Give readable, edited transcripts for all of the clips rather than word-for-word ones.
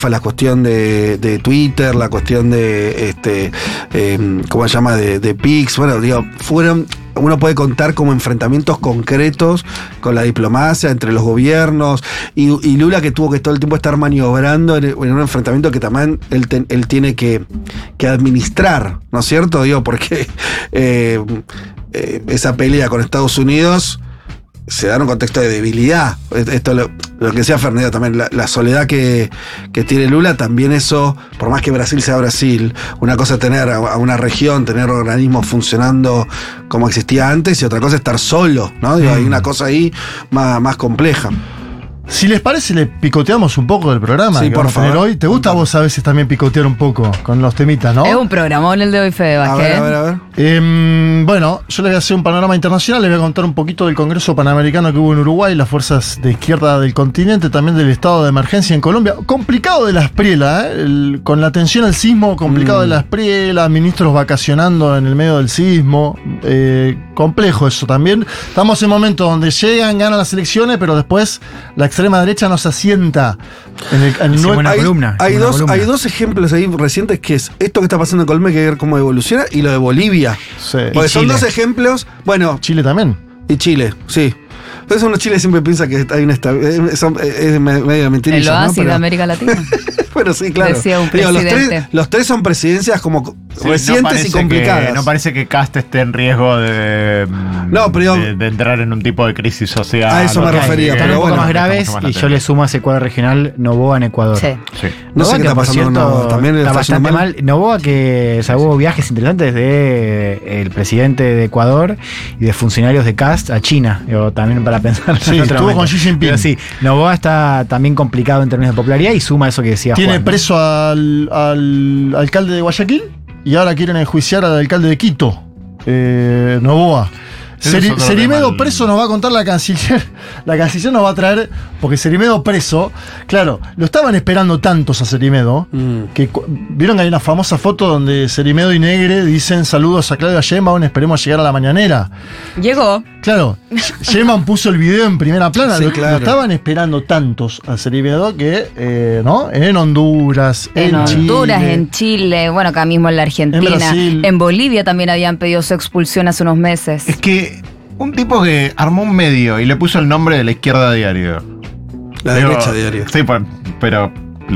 la cuestión de Twitter, la cuestión de ¿cómo se llama? De PIX, bueno, digo, uno puede contar como enfrentamientos concretos con la diplomacia entre los gobiernos y Lula, que tuvo que todo el tiempo estar maniobrando en un enfrentamiento que también él tiene que administrar, ¿no es cierto? Digo, porque esa pelea con Estados Unidos se da en un contexto de debilidad. Esto lo que decía Fernando también, la soledad que tiene Lula, también eso, por más que Brasil sea Brasil, una cosa es tener a una región, tener organismos funcionando como existía antes, y otra cosa es estar solo, ¿no? Digo, hay una cosa ahí más compleja. Si les parece, le picoteamos un poco del programa. Sí, que por vamos a tener favor. hoy. ¿Te gusta a vos a veces también picotear un poco con los temitas, no? Es un programón el de hoy, Fede Vázquez. A ver. Bueno, yo les voy a hacer un panorama internacional, les voy a contar un poquito del Congreso Panamericano que hubo en Uruguay, las fuerzas de izquierda del continente, también del estado de emergencia en Colombia. Complicado de la Espriela, con la atención al sismo, complicado de la Espriela, ministros vacacionando en el medio del sismo. Complejo eso también. Estamos en momentos donde llegan, ganan las elecciones, pero después la extrema derecha nos asienta Hay dos ejemplos ahí recientes, que es esto que está pasando en Colombia, que hay que ver cómo evoluciona, y lo de Bolivia. Sí. Porque son Chile. dos ejemplos. Bueno, Chile también. y Chile, sí. Entonces uno Chile siempre piensa que hay una es medio mentira. El oasis de América Latina. Bueno, sí, claro. Decía un Digo, presidente. los tres son presidencias como Sí, recientes y complicadas. No parece que Cast esté en riesgo de entrar en un tipo de crisis social. A eso me refería, Están pero un poco bueno, más graves, y yo le sumo a ese cuadro regional Noboa en Ecuador. Sí. Sí. No sé Noboa, qué que está por pasando con cierto Noboa. También está está bastante yendo mal. Noboa, que hubo viajes interesantes de el presidente de Ecuador y de funcionarios de Cast a China, también para pensar. Sí, en otro estuvo momento. con Xi Jinping. Pero sí, Noboa está también complicado en términos de popularidad, y suma eso que decía Tiene Juan, ¿no? preso al alcalde de Guayaquil y ahora quieren enjuiciar al alcalde de Quito, Noboa. Ese es otro Cerimedo tema. preso nos va a contar la canciller. La canciller nos va a traer, porque Cerimedo preso, claro, lo estaban esperando tantos a Cerimedo, que vieron que hay una famosa foto donde Cerimedo y Negre dicen saludos a Claudia Sheinbaum, esperemos llegar a la mañanera. Llegó. Claro, Sheinbaum puso el video en primera plana. Sí, lo claro. estaban esperando tantos a Cerimedo que, ¿no? En Honduras, En Honduras, Chile. en Chile, bueno, acá mismo en la Argentina. En Brasil. En Bolivia también habían pedido su expulsión hace unos meses. Es que un tipo que armó un medio y le puso el nombre de la izquierda diario. La Digo, derecha diario. Sí, pero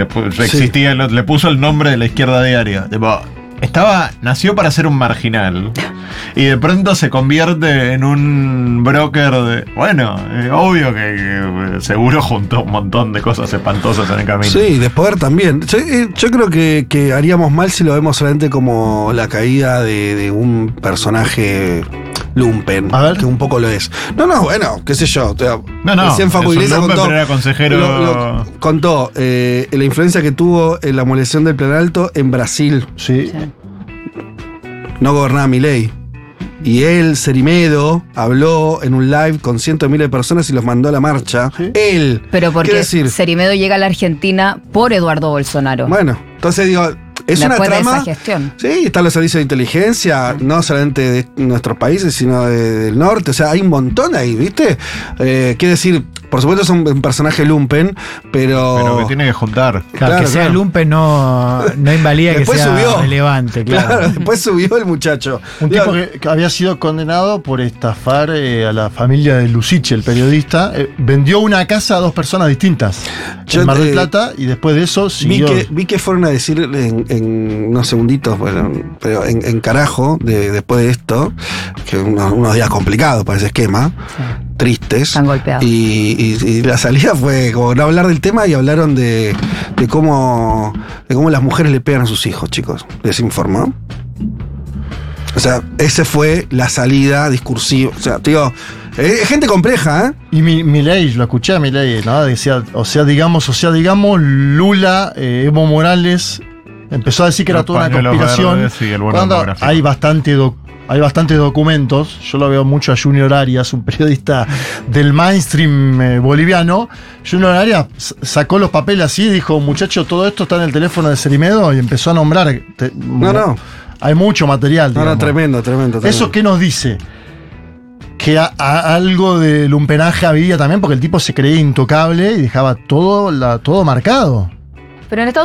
le puso el nombre de la izquierda diaria. Tipo, nació para ser un marginal y de pronto se convierte en un broker de. Bueno, obvio que seguro juntó un montón de cosas espantosas en el camino. Sí, de poder también. Yo creo que haríamos mal si lo vemos solamente como la caída de un personaje lumpen, A ver. que un poco lo es. No, bueno, qué sé yo. No, Recién Facu es un Iglesias lumpen, contó, pero era consejero. contó la influencia que tuvo en la amolición del Plan Alto en Brasil. Sí. No gobernaba Milei. Y él, Cerimedo, habló en un live con cientos de miles de personas y los mandó a la marcha. Sí. Él. Pero ¿Qué porque decir? Cerimedo llega a la Argentina por Eduardo Bolsonaro. Bueno, entonces digo, es una Después de trama. esa gestión. Sí, están los servicios de inteligencia, no solamente de nuestros países, sino del norte. O sea, hay un montón ahí, ¿viste? Quiere decir, por supuesto es un personaje lumpen, Pero que tiene que juntar. Claro, que sea claro. lumpen no invalida que Después sea subió. relevante, claro. Claro, después subió el muchacho. Un Digo, tipo que había sido condenado por estafar a la familia de Lucich, el periodista. Vendió una casa a dos personas distintas Yo, en Mar del Plata, y después de eso siguió. vi que fueron a decir en unos segunditos, bueno, pero en carajo, después de esto, que unos días complicados para ese esquema, tristes. Están golpeados. Y la salida fue como no hablar del tema, y hablaron de cómo las mujeres le pegan a sus hijos, chicos. ¿Les informó? O sea, esa fue la salida discursiva. O sea, te digo, es gente compleja, ¿eh? Y Milei, lo escuché a Milei, ¿no? Decía, o sea, digamos, Lula, Evo Morales, empezó a decir que era Los toda una pañuelos conspiración. verdes y el buen Cuando demográfico. hay bastantes documentos. Yo lo veo mucho a Junior Arias, un periodista del mainstream boliviano. Junior Arias sacó los papeles así y dijo, muchacho, todo esto está en el teléfono de Cerimedo, y empezó a nombrar. No. Hay mucho material. No, digamos. tremendo. ¿Eso qué nos dice? Que algo de lumpenaje había también, porque el tipo se creía intocable y dejaba todo marcado. Pero en Estados